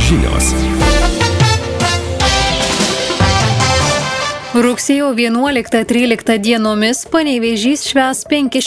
žinios. Rugsėjo 11-13 dienomis Panevėžys švęs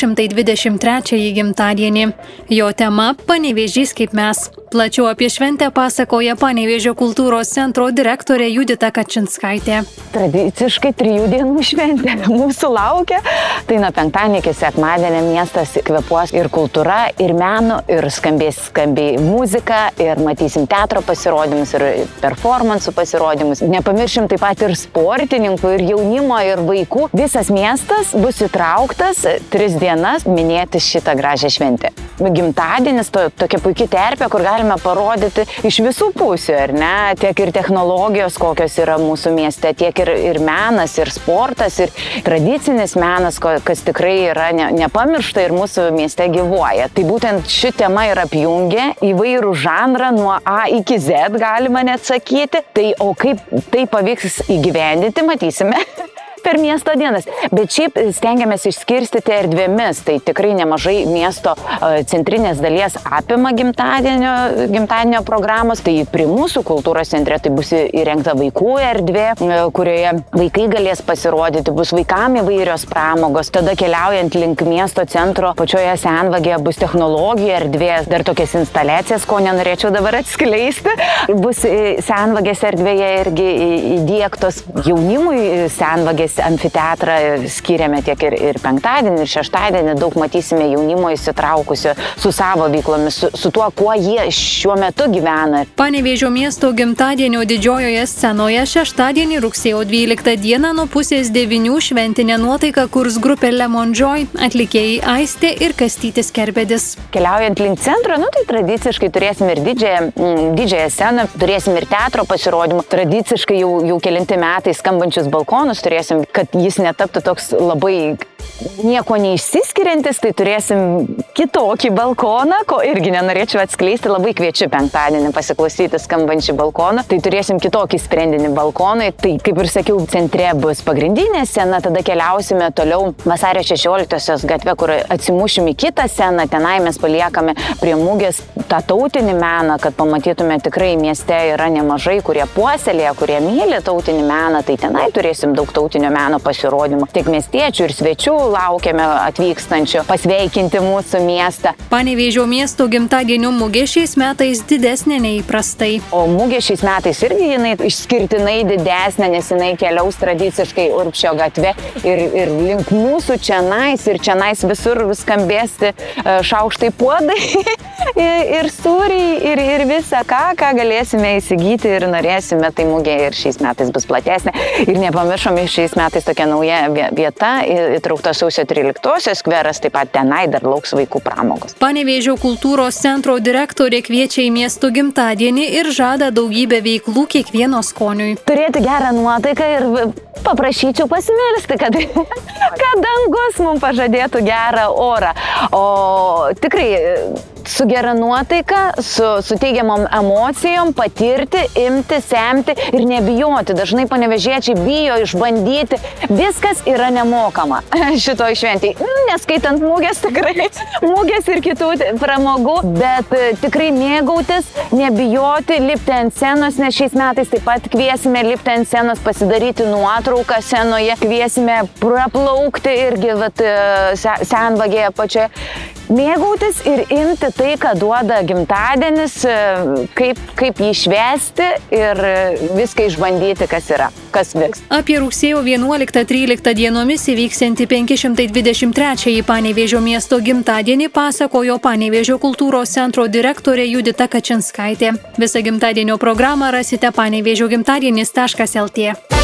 523 gimtadienį. Jo tema – Panevėžys kaip mes. Plačiau apie šventę pasakoja Panevėžio kultūros centro direktorė Judita Kačinskaitė. Tradiciškai 3 dienų šventė mūsų laukia. Tai nuo penktadienio iki sekmadienio miestas kvėpuos ir kultūra, ir menu, ir skambiai muzika, ir matysim teatro pasirodymus, ir performansų pasirodymus. Nepamiršim taip pat ir sportininkų, ir jaunimo, ir vaikų. Visas miestas bus įtrauktas 3 dienas minėti šitą gražią šventę. Gimtadienis tokia puikia terpė, kur galime parodyti iš visų pusių, ar ne? Tiek ir technologijos, kokios yra mūsų mieste, tiek ir menas, ir sportas, ir tradicinis menas, kas tikrai yra nepamiršta ir mūsų mieste gyvuoja. Tai būtent ši tema ir apjungia įvairų žanrą nuo A iki Z, galima net sakyti. Tai o kaip tai pavyks įgyvendinti, matysime per miesto dienas. Bet šiaip stengiamės išskirstyti erdvėmis. Tai tikrai nemažai miesto centrinės dalies apima gimtadienio programos. Tai prie mūsų kultūros centre tai bus įrengta vaikų erdvė, kurioje vaikai galės pasirodyti, bus vaikam įvairios pramogos. Tada keliaujant link miesto centro, pačioje senvagėje bus technologijų erdvė, dar tokias instaliacijas, ko nenorėčiau dabar atskleisti. Bus senvagės erdvėje irgi įdiegtos jaunimui senvagės amfiteatrą skiriame tiek ir penktadienį, ir šeštadienį. Daug matysime jaunimo įsitraukusio su savo veiklomis, su tuo, kuo jie šiuo metu gyvena. Panevėžio miesto gimtadienio didžiojoje scenoje šeštadienį rugsėjo 12 dieną nuo 8:30 šventinę nuotaiką kurs grupė Lemon Joy, atlikėjai Aistė ir Kastytis Kerbedis. Keliaujant link centro, tai tradiciškai turėsim ir didžiąją sceną, turėsim ir teatro pasirodymų. Tradiciškai jau kelinti metai skambančius balkonus turėsim, kad jis netaptų toks labai nieko neišsiskiriantis, tai turėsim kitokį balkoną, ko irgi nenorėčiau atskleisti, labai kviečiu penktadienį pasiklausyti skambančių balkoną. Tai turėsim kitokį sprendinį balkonui. Tai kaip ir sakiau, centre bus pagrindinė scena, tada keliausime toliau Vasario 16-osios gatvę, kur atsimušim į kitą sceną, tenai mes paliekame prie mugės tą tautinį meną, kad pamatytume tikrai mieste yra nemažai, kurie puoselėja, kurie myli tautinį meną, tai tenai turėsim daug tautinio meno pasirodymų. Tiek miestiečių ir svečių laukiame atvykstančių pasveikinti mūsų miestą. Panevėžio miesto gimtadienio mugė šiais metais didesnė nei įprastai. O mugė šiais metais irgi jinai išskirtinai didesnė, nes jinai keliaus tradiciškai Urbšio gatve ir link mūsų čionais, ir čionais visur skambėsti šaukštai puodai ir sūriai ir visą ką galėsime įsigyti ir norėsime, tai mugė ir šiais metais bus platesnė. Ir nepamiršome, šiais metais tokia nauja vieta įtraukta sausio 13-osios skveras, taip pat tenai dar lauks vaikų pramogos. Panevėžio kultūros centro direktorė kviečia į miesto gimtadienį ir žada daugybę veiklų kiekvieno skoniui. Turėti gerą nuotaiką ir paprašyčiau pasimelsti, kad dangus mums pažadėtų gerą orą. O tikrai su gera nuotaika, su teigiamom emocijom patirti, imti, semti ir nebijoti. Dažnai panevėžiečiai bijo išbandyti. Viskas yra nemokama šitoj šventėj. Neskaitant mugės, tikrai mugės ir kitų pramogų, bet tikrai mėgautis, nebijoti, lipti ant scenos, nes šiais metais taip pat kviesime lipti ant scenos, pasidaryti nuotrauką scenoje, kviesime praplaukti irgi senvagėje pačioje. Mėgautis ir imti tai, ką duoda gimtadienis, kaip jį švęsti ir viską išbandyti, kas vyks. Apie rugsėjo 11-13 dienomis įvyksiantį 523 Panevėžio miesto gimtadienį pasakojo Panevėžio kultūros centro direktorė Judita Kačinskaitė. Visą gimtadienio programą rasite panevėžiogimtadienis.lt.